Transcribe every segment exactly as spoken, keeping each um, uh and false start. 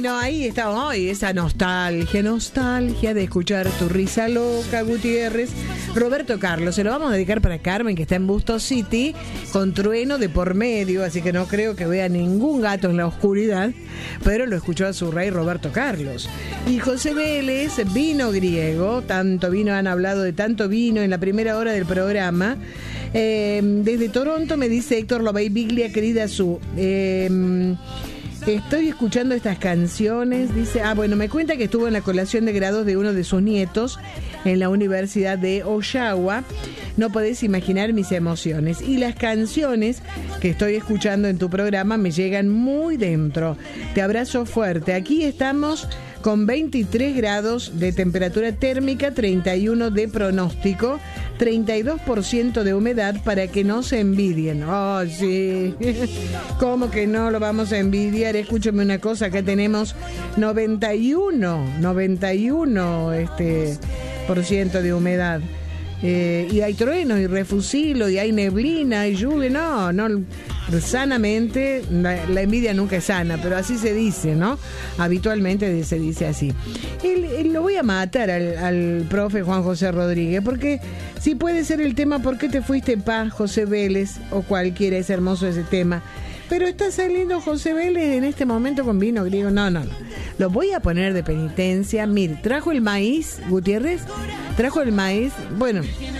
Bueno, ahí estamos hoy, esa nostalgia, nostalgia de escuchar tu risa loca, Gutiérrez. Roberto Carlos, se lo vamos a dedicar para Carmen, que está en Busto City, con trueno de por medio, así que no creo que vea ningún gato en la oscuridad, pero lo escuchó a su rey Roberto Carlos. Y José Vélez, vino griego, tanto vino, han hablado de tanto vino en la primera hora del programa. Eh, desde Toronto me dice Héctor Lobay Biglia, querida su... Eh, Estoy escuchando estas canciones, dice, ah, bueno, me cuenta que estuvo en la colación de grados de uno de sus nietos en la Universidad de Oshawa. No podés imaginar mis emociones. Y las canciones que estoy escuchando en tu programa me llegan muy dentro. Te abrazo fuerte. Aquí estamos con veintitrés grados de temperatura térmica, treinta y uno de pronóstico, treinta y dos por ciento de humedad para que no se envidien. Oh, sí. ¿Cómo que no lo vamos a envidiar? Escúchame una cosa, acá tenemos noventa y uno, noventa y uno este, por ciento de humedad. Eh, y hay truenos y refusilo y hay neblina y lluvia. No, no, sanamente la, la envidia nunca es sana, pero así se dice, ¿no? Habitualmente se dice así. El, el, lo voy a matar al, al profe Juan José Rodríguez, porque si puede ser el tema ¿por qué te fuiste pa' José Vélez? O cualquiera, es hermoso ese tema. Pero está saliendo José Vélez en este momento con vino griego. No, no, no. Lo voy a poner de penitencia. Mire, trajo el maíz, Gutiérrez. Trajo el maíz. Bueno,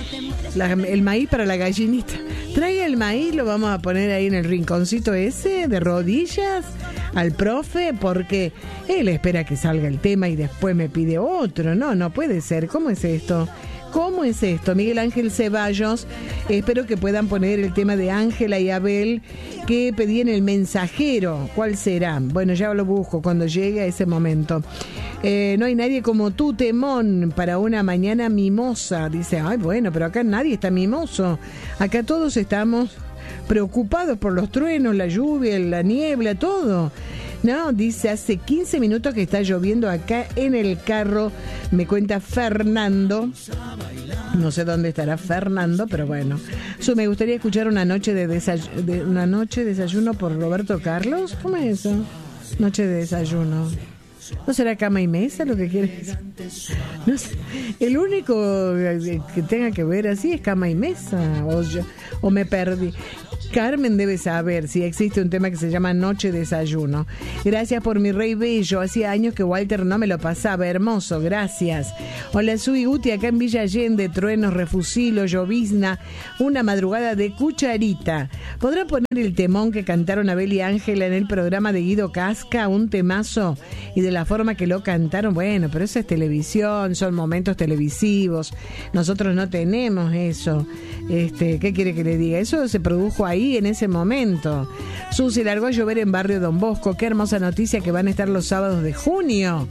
la, el maíz para la gallinita. Traiga el maíz, lo vamos a poner ahí en el rinconcito ese, de rodillas, al profe, porque él espera que salga el tema y después me pide otro. No, no puede ser. ¿Cómo es esto? ¿Cómo es esto? Miguel Ángel Ceballos, espero que puedan poner el tema de Ángela y Abel que pedí en El Mensajero. ¿Cuál será? Bueno, ya lo busco cuando llegue a ese momento. Eh, no hay nadie como tú, Temón, para una mañana mimosa. Dice, ay, bueno, pero acá nadie está mimoso. Acá todos estamos preocupados por los truenos, la lluvia, la niebla, todo. No, dice, hace quince minutos que está lloviendo acá en el carro, me cuenta Fernando. No sé dónde estará Fernando, pero bueno. So, me gustaría escuchar una noche de, desay- de una noche de desayuno por Roberto Carlos. ¿Cómo es eso? Noche de desayuno. ¿No será cama y mesa lo que quieres? No sé. El único que tenga que ver así es cama y mesa. O, yo, o me perdí. Carmen debe saber si existe un tema que se llama Noche de Desayuno. Gracias por mi rey bello. Hacía años que Walter no me lo pasaba. Hermoso, gracias. Hola, Sui Guti, acá en Villa Allende. Truenos, refusilo, llovizna. Una madrugada de cucharita. ¿Podrá poner el temón que cantaron Abel y Ángela en el programa de Guido Casca? Un temazo. Y de la forma que lo cantaron, bueno, pero eso es televisión, son momentos televisivos. Nosotros no tenemos eso. Este, ¿qué quiere que le diga? Eso se produjo ahí en ese momento. Susi, largó a llover en Barrio Don Bosco. Qué hermosa noticia que van a estar los sábados de junio.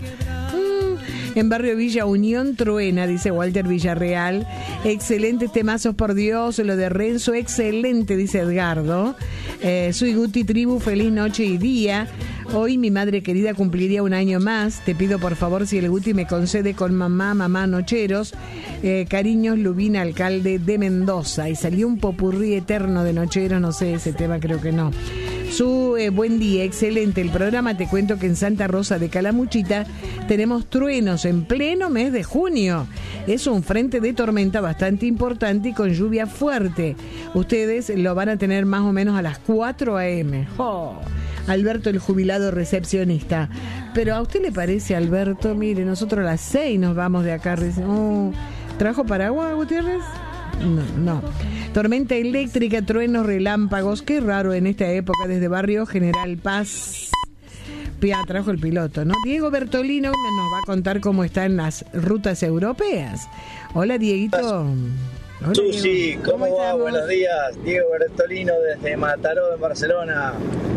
Mm, en Barrio Villa Unión truena, dice Walter Villarreal. Excelentes temazos, por Dios. Lo de Renzo, excelente, dice Edgardo. Eh, soy Guti Tribu, feliz noche y día. Hoy mi madre querida cumpliría un año más. Te pido por favor si el Guti me concede con mamá, mamá nocheros. Eh, cariños, Lubina, alcalde de Mendoza. Y salió un popurrí eterno de nocheros, no sé, ese tema creo que no. Su eh, buen día, excelente el programa. Te cuento que en Santa Rosa de Calamuchita tenemos truenos en pleno mes de junio. Es un frente de tormenta bastante importante y con lluvia fuerte. Ustedes lo van a tener más o menos a las cuatro a.m. ¡Oh! Alberto, el jubilado recepcionista. Pero ¿a usted le parece, Alberto? Mire, nosotros a las seis nos vamos de acá. Oh, ¿trajo paraguas, Gutiérrez? No, no. Tormenta eléctrica, truenos, relámpagos. Qué raro en esta época, desde Barrio General Paz. Pia, trajo el piloto, ¿no? Diego Bertolino nos va a contar cómo están las rutas europeas. Hola, Dieguito. Hola, Susi, Diego. ¿cómo, ¿Cómo va? Estamos? Buenos días. Diego Bertolino desde Mataró, en Barcelona.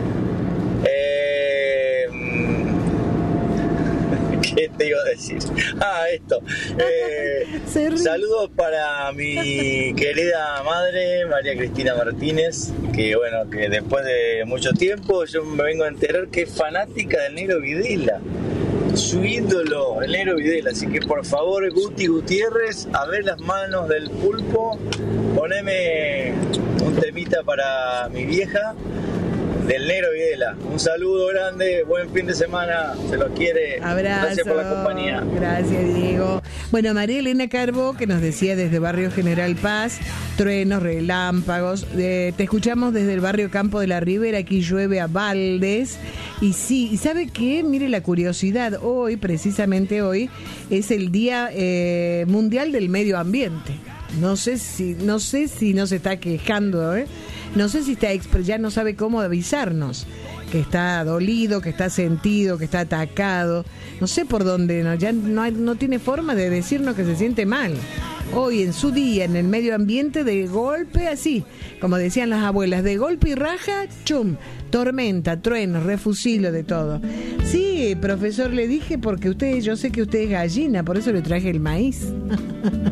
Eh, ¿Qué te iba a decir? Ah, esto. Eh, saludos para mi querida madre, María Cristina Martínez, que bueno, que después de mucho tiempo yo me vengo a enterar que es fanática del Negro Videla. Su ídolo, el Negro Videla. Así que por favor, Guti Gutiérrez, a ver las manos del pulpo, poneme un temita para mi vieja. del Negro Videla. Un saludo grande, buen fin de semana, se los quiere. Abrazo. Gracias por la compañía. Gracias, Diego. Bueno, María Elena Carbo, que nos decía desde Barrio General Paz, truenos, relámpagos. Eh, te escuchamos desde el barrio Campo de la Ribera, aquí llueve a baldes. Y sí, ¿y sabe qué? Mire la curiosidad, hoy, precisamente hoy, es el Día eh, Mundial del Medio Ambiente. No sé si no sé si no se está quejando, ¿eh? No sé si está ya no sabe cómo avisarnos que está dolido, que está sentido, que está atacado. No sé por dónde, no, ya no, hay, no tiene forma de decirnos que se siente mal. Hoy en su día, en el medio ambiente, de golpe así, como decían las abuelas, de golpe y raja, chum, tormenta, trueno, refusilo, de todo. Sí, profesor, le dije porque usted, yo sé que usted es gallina, por eso le traje el maíz.